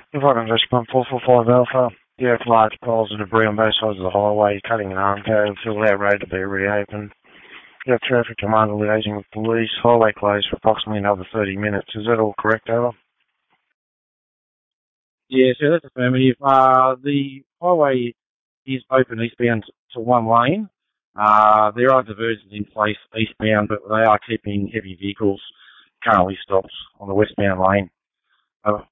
If I can just come 445 Alpha, you have large piles of debris on both sides of the highway, cutting an arm code, feel that road to be reopened. You have traffic commander liaising with police, highway closed for approximately another 30 minutes. Is that all correct, over? Yeah, so that's affirmative. The highway is open eastbound to one lane. There are diversions in place eastbound, but they are keeping heavy vehicles currently stopped on the westbound lane.